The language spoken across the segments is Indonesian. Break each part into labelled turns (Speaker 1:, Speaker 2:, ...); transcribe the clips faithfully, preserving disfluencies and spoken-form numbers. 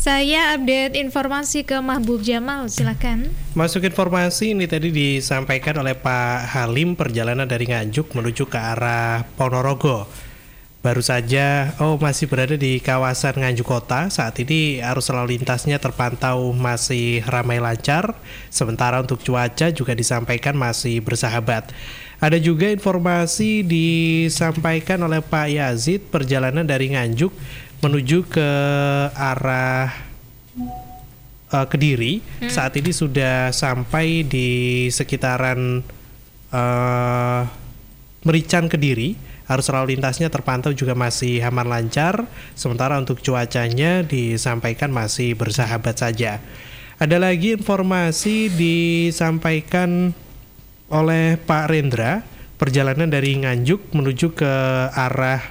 Speaker 1: Saya update informasi ke Mahbub Jamal, silakan.
Speaker 2: Masuk informasi ini tadi disampaikan oleh Pak Halim, perjalanan dari Nganjuk menuju ke arah Ponorogo. Baru saja, oh masih berada di kawasan Nganjuk Kota. Saat ini arus lalu lintasnya terpantau masih ramai lancar. Sementara untuk cuaca juga disampaikan masih bersahabat. Ada juga informasi disampaikan oleh Pak Yazid, perjalanan dari Nganjuk menuju ke arah uh, Kediri. Hmm. Saat ini sudah sampai di sekitaran uh, Merican Kediri. Arus lalu lintasnya terpantau juga masih aman lancar. Sementara untuk cuacanya disampaikan masih bersahabat saja. Ada lagi informasi disampaikan oleh Pak Rendra, perjalanan dari Nganjuk menuju ke arah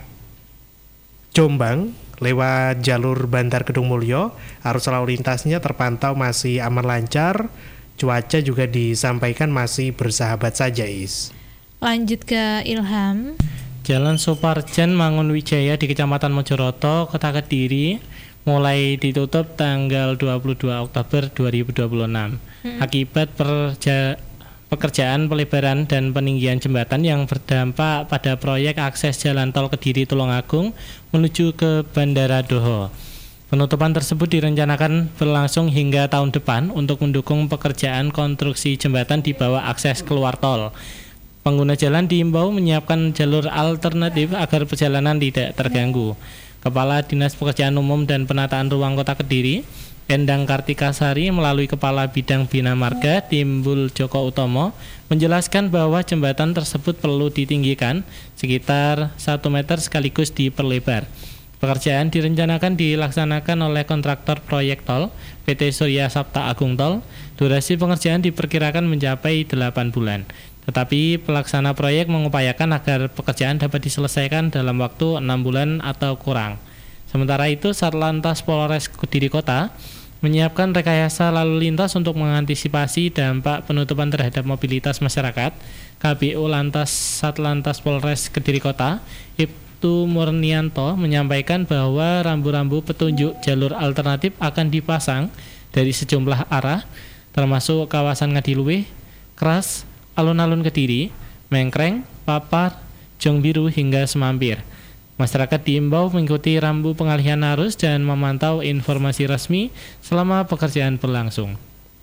Speaker 2: Jombang lewat jalur Bandar Kedung Mulyo. Arus lalu lintasnya terpantau masih aman lancar. Cuaca juga disampaikan masih bersahabat saja, Is.
Speaker 1: Lanjut ke Ilham.
Speaker 3: Jalan Suparjan Mangunwijaya di Kecamatan Mojoroto, Kota Kediri mulai ditutup tanggal dua puluh dua Oktober dua ribu dua puluh enam hmm. akibat perja- pekerjaan pelebaran dan peninggian jembatan yang berdampak pada proyek akses jalan tol Kediri Tulungagung menuju ke Bandara Doho. Penutupan tersebut direncanakan berlangsung hingga tahun depan untuk mendukung pekerjaan konstruksi jembatan di bawah akses keluar tol. Pengguna jalan diimbau menyiapkan jalur alternatif agar perjalanan tidak terganggu. Kepala Dinas Pekerjaan Umum dan Penataan Ruang Kota Kediri, Endang Kartikasari, melalui Kepala Bidang Bina Marga, Timbul Joko Utomo, menjelaskan bahwa jembatan tersebut perlu ditinggikan sekitar satu meter sekaligus diperlebar. Pekerjaan direncanakan dilaksanakan oleh kontraktor proyek tol, P T Surya Sapta Agung Tol. Durasi pengerjaan diperkirakan mencapai delapan bulan. Tetapi pelaksana proyek mengupayakan agar pekerjaan dapat diselesaikan dalam waktu enam bulan atau kurang. Sementara itu, Satlantas Polres Kediri Kota menyiapkan rekayasa lalu lintas untuk mengantisipasi dampak penutupan terhadap mobilitas masyarakat. K B U Lantas Satlantas Polres Kediri Kota, Ibtu Murnianto, menyampaikan bahwa rambu-rambu petunjuk jalur alternatif akan dipasang dari sejumlah arah, termasuk kawasan Ngadiluwih, Keras, Alun-alun Kediri, Mengkreng, Papar, Jongbiru hingga Semampir. Masyarakat diimbau mengikuti rambu pengalihan arus dan memantau informasi resmi selama pekerjaan berlangsung.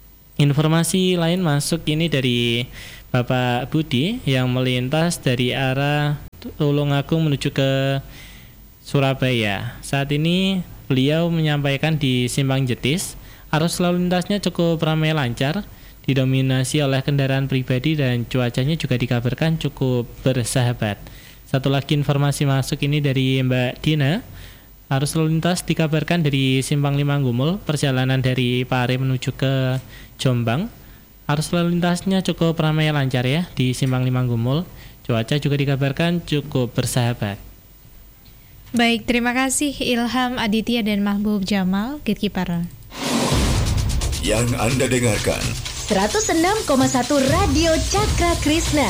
Speaker 3: Informasi lain masuk ini dari Bapak Budi yang melintas dari arah Tulungagung menuju ke Surabaya. Saat ini beliau menyampaikan di Simpang Jetis, arus lalu lintasnya cukup ramai lancar, didominasi oleh kendaraan pribadi dan cuacanya juga dikabarkan cukup bersahabat. Satu lagi informasi masuk ini dari Mbak Dina. Arus lalu lintas dikabarkan dari Simpang Lima Gumul, perjalanan dari Pare menuju ke Jombang. Arus lalu lintasnya cukup ramai lancar ya di Simpang Lima Gumul. Cuaca juga dikabarkan cukup bersahabat.
Speaker 1: Baik, terima kasih Ilham Aditya dan Mahbub Jamal, Gatekeeper.
Speaker 4: Yang Anda dengarkan
Speaker 5: seratus enam koma satu Radio Cakra Krishna.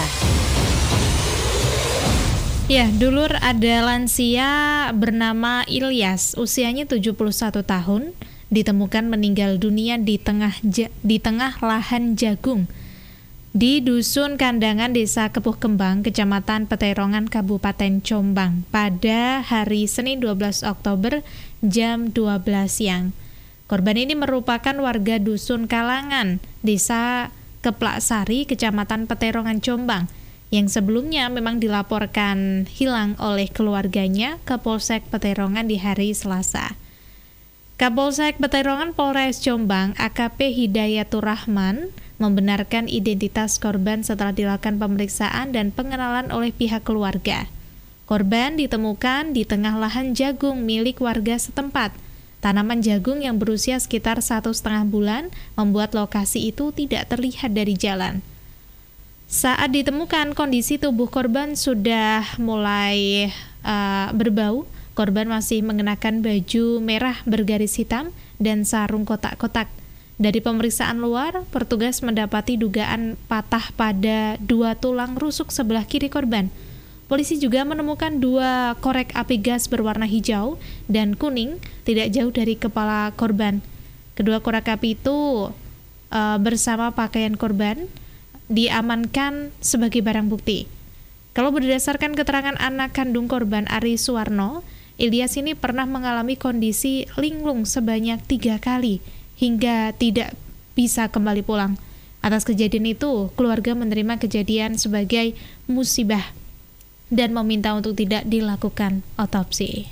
Speaker 1: Ya, dulur, ada lansia bernama Ilyas, usianya tujuh puluh satu tahun, ditemukan meninggal dunia di tengah ja, di tengah lahan jagung di Dusun Kandangan, Desa Kepuh Kembang, Kecamatan Peterongan, Kabupaten Jombang pada hari Senin dua belas Oktober jam dua belas siang. Korban ini merupakan warga Dusun Kalangan, Desa Keplaksari, Kecamatan Peterongan, Jombang, yang sebelumnya memang dilaporkan hilang oleh keluarganya ke Polsek Peterongan di hari Selasa. Kapolsek Peterongan Polres Jombang, A K P Hidayatur Rahman, membenarkan identitas korban setelah dilakukan pemeriksaan dan pengenalan oleh pihak keluarga. Korban ditemukan di tengah lahan jagung milik warga setempat. Tanaman jagung yang berusia sekitar satu setengah bulan membuat lokasi itu tidak terlihat dari jalan. Saat ditemukan, kondisi tubuh korban sudah mulai uh, berbau. Korban masih mengenakan baju merah bergaris hitam dan sarung kotak-kotak. Dari pemeriksaan luar, petugas mendapati dugaan patah pada dua tulang rusuk sebelah kiri korban. Polisi juga menemukan dua korek api gas berwarna hijau dan kuning tidak jauh dari kepala korban. Kedua korek api itu uh, bersama pakaian korban diamankan sebagai barang bukti. Kalau berdasarkan keterangan anak kandung korban Ari Suwarno, Ilyas ini pernah mengalami kondisi linglung sebanyak tiga kali hingga tidak bisa kembali pulang. Atas kejadian itu, keluarga menerima kejadian sebagai musibah dan meminta untuk tidak dilakukan otopsi.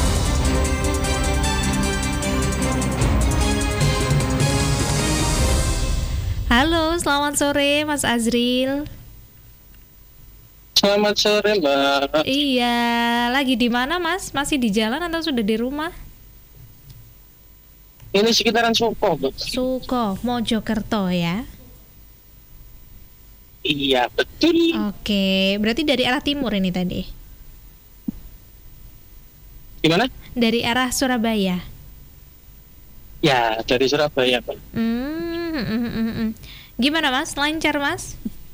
Speaker 1: Halo, selamat sore Mas Azril.
Speaker 6: Selamat sore, Mbak.
Speaker 1: Iya, lagi di mana Mas? Masih di jalan atau sudah di rumah?
Speaker 6: Ini sekitaran Suko, Mbak.
Speaker 1: Suko, Mojokerto ya?
Speaker 6: Iya, betul.
Speaker 1: Oke, berarti dari arah timur ini tadi?
Speaker 6: Gimana?
Speaker 1: Dari arah Surabaya?
Speaker 6: Ya, dari Surabaya, Mbak.
Speaker 1: Hmm, mm, mm, mm, mm. Gimana Mas? Lancar Mas?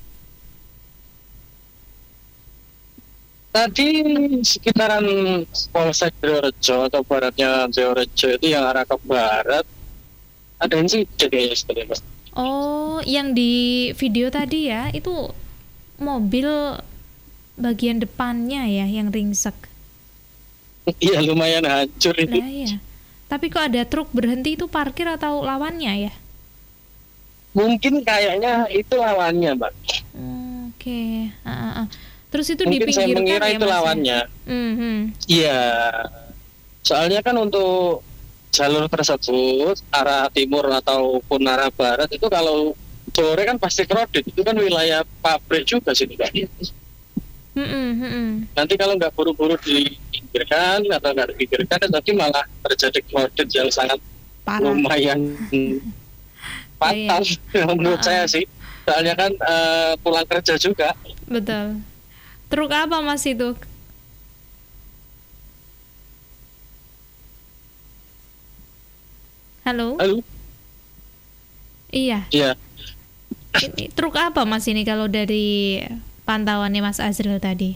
Speaker 6: Tadi sekitaran Polsek Beorejo atau baratnya Beorejo itu yang arah ke barat ada insiden kayaknya sebenarnya, Mas.
Speaker 1: Oh, yang di video tadi ya, itu mobil bagian depannya ya yang ringsek.
Speaker 6: Iya, lumayan hancur itu.
Speaker 1: Nah ya. Tapi kok ada truk berhenti, itu parkir atau lawannya ya?
Speaker 6: Mungkin kayaknya itu lawannya, Mbak.
Speaker 1: Hmm, Oke. Ah, ah, ah. Terus itu
Speaker 6: Mungkin saya
Speaker 1: dipinggirkan
Speaker 6: mengira
Speaker 1: ya
Speaker 6: itu
Speaker 1: Mas? ya?
Speaker 6: lawannya.
Speaker 1: Mhm.
Speaker 6: Iya. Soalnya kan untuk jalur tersebut arah timur ataupun arah barat itu kalau sore kan pasti crowded, itu kan wilayah pabrik juga sih kan.
Speaker 1: Mhm, mhm.
Speaker 6: Nanti kalau nggak buru-buru dipinggirkan atau nggak dipinggirkan nanti malah terjadi crowded yang sangat
Speaker 1: Parah.
Speaker 6: lumayan fatal menurut saya sih. Soalnya kan eh, pulang kerja juga.
Speaker 1: Betul. Truk apa Mas itu? Halo?
Speaker 6: Halo.
Speaker 1: Iya.
Speaker 6: Iya.
Speaker 1: Ini truk apa Mas ini kalau dari pantauannya Mas Azril tadi?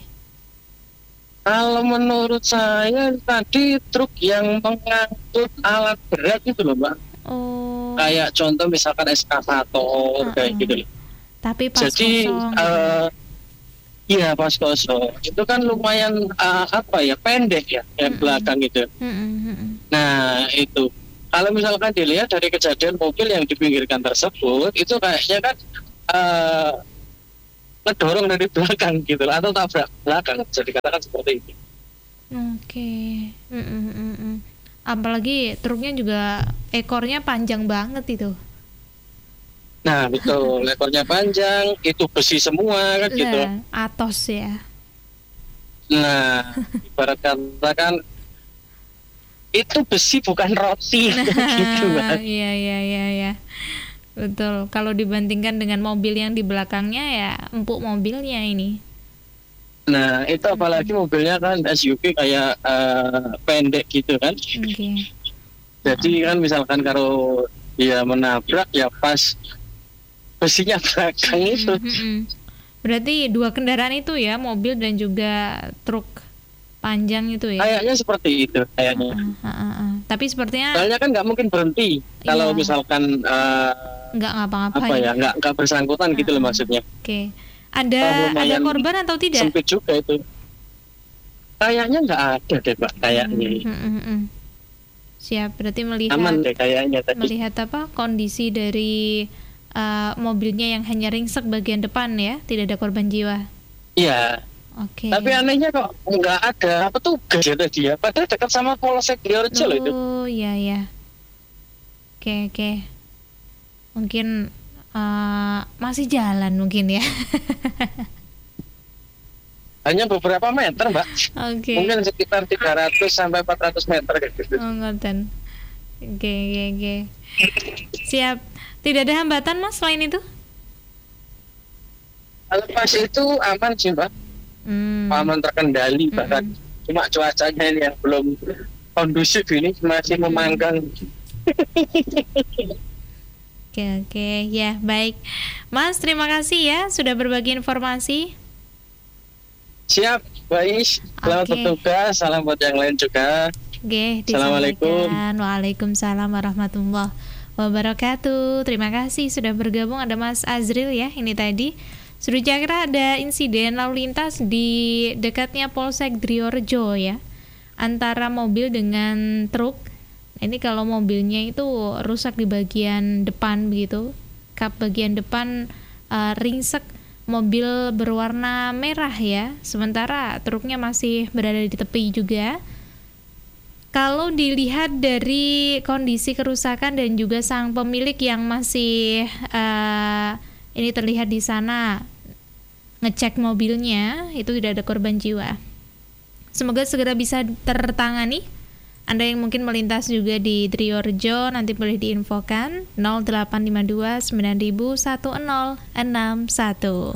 Speaker 6: Kalau menurut saya tadi truk yang mengangkut alat berat itu loh, Mbak.
Speaker 1: Oh.
Speaker 6: Kayak contoh misalkan eskavator
Speaker 1: Uh-uh.
Speaker 6: kayak gitu loh.
Speaker 1: Tapi pas
Speaker 6: Jadi
Speaker 1: kosong.
Speaker 6: eh, iya pas kosong itu kan lumayan eh, apa ya pendek ya yang
Speaker 1: Mm-mm.
Speaker 6: belakang itu.
Speaker 1: Mm-mm, mm-mm.
Speaker 6: Nah itu kalau misalkan dilihat dari kejadian mobil yang dipinggirkan tersebut itu kayaknya kan eh, ngedorong dari belakang gitu loh, atau tabrak belakang bisa dikatakan seperti itu.
Speaker 1: Oke. Mm-mm, mm-mm. Apalagi truknya juga ekornya panjang banget itu.
Speaker 6: Nah betul, ekornya panjang, itu besi semua kan gitu.
Speaker 1: Lah, atos ya.
Speaker 6: Nah ibarat katakan itu besi bukan roti gitu
Speaker 1: Nah,
Speaker 6: kan.
Speaker 1: iya iya iya iya. Betul. Kalau dibandingkan dengan mobil yang di belakangnya ya empuk mobilnya ini.
Speaker 6: Nah itu apalagi mobilnya kan S U V kayak eh, pendek gitu kan.
Speaker 1: Oke.
Speaker 6: Jadi kan misalkan kalau dia menabrak ya pas besinya belakang itu.
Speaker 1: Mm-mm. Berarti dua kendaraan itu ya, mobil dan juga truk panjang itu ya.
Speaker 6: Kayaknya seperti itu kayaknya.
Speaker 1: Ah, ah, ah, ah. Tapi sepertinya
Speaker 6: Soalnya kan nggak mungkin berhenti kalau
Speaker 1: Iya.
Speaker 6: misalkan eh,
Speaker 1: nggak ngapa-ngapain.
Speaker 6: apa ya nggak nggak bersangkutan gitu loh maksudnya.
Speaker 1: Oke. Ada
Speaker 6: Oh,
Speaker 1: ada
Speaker 6: lumayan
Speaker 1: korban atau tidak?
Speaker 6: Sempit juga itu. Kayaknya nggak ada deh Pak kayaknya.
Speaker 1: Hmm, hmm, hmm, hmm. Siap. Berarti melihat
Speaker 6: Aman deh kayaknya tadi.
Speaker 1: melihat apa kondisi dari uh, mobilnya yang hanya ringsek bagian depan ya, tidak ada korban jiwa.
Speaker 6: Iya.
Speaker 1: Oke.
Speaker 6: Tapi anehnya kok nggak ada petugas ya tadi ya. Padahal dekat sama Polsek Beorejo loh itu.
Speaker 1: Oh iya ya. Oke oke. Mungkin uh, masih jalan mungkin ya.
Speaker 6: Hanya beberapa meter Mbak.
Speaker 1: Oke.
Speaker 6: Mungkin sekitar tiga ratus sampai empat ratus meter kayak gitu.
Speaker 1: Oh ngoten. Oke oke oke. Siap. Tidak ada hambatan Mas selain itu?
Speaker 6: Kalau pas itu aman sih Mbak.
Speaker 1: Hmm.
Speaker 6: Aman terkendali bahkan.
Speaker 1: Mm-mm.
Speaker 6: Cuma cuacanya ini yang belum kondusif ini masih memanggang.
Speaker 1: Oke oke ya baik. Mas terima kasih ya sudah berbagi informasi.
Speaker 6: Siap, baik. Selamat
Speaker 1: Oke.
Speaker 6: bertugas. Salam buat yang lain juga.
Speaker 1: Oke,
Speaker 6: Assalamualaikum.
Speaker 1: disampaikan. Waalaikumsalam warahmatullahi wabarakatuh. Terima kasih sudah bergabung. Ada Mas Azril ya, ini tadi. Sudah Cakra, ada insiden lalu lintas di dekatnya Polsek Driorejo ya, antara mobil dengan truk. Ini kalau mobilnya itu rusak di bagian depan begitu, kap bagian depan uh, ringsek, mobil berwarna merah ya, sementara truknya masih berada di tepi juga. Kalau dilihat dari kondisi kerusakan dan juga sang pemilik yang masih uh, ini terlihat di sana ngecek mobilnya, itu tidak ada korban jiwa. Semoga segera bisa tertangani. Anda yang mungkin melintas juga di Driorejo, nanti boleh diinfokan nol delapan lima dua sembilan nol satu nol enam satu.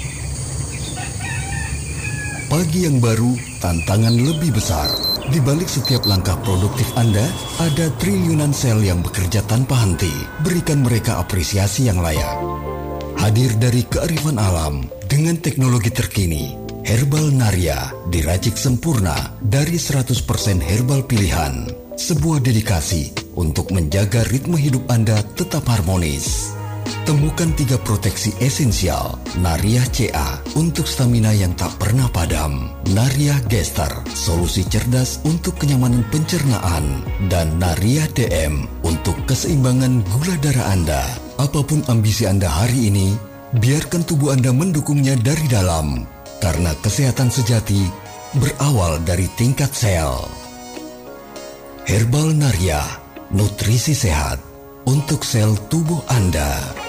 Speaker 4: Pagi yang baru, tantangan lebih besar. Di balik setiap langkah produktif Anda, ada triliunan sel yang bekerja tanpa henti. Berikan mereka apresiasi yang layak. Hadir dari kearifan alam dengan teknologi terkini, Herbal Naria diracik sempurna dari seratus persen herbal pilihan. Sebuah dedikasi untuk menjaga ritme hidup Anda tetap harmonis. Temukan tiga proteksi esensial Naria C A untuk stamina yang tak pernah padam, Naria Gester, solusi cerdas untuk kenyamanan pencernaan, dan Naria D M untuk keseimbangan gula darah Anda. Apapun ambisi Anda hari ini, biarkan tubuh Anda mendukungnya dari dalam, karena kesehatan sejati berawal dari tingkat sel. Herbal Naria, nutrisi sehat untuk sel tubuh Anda.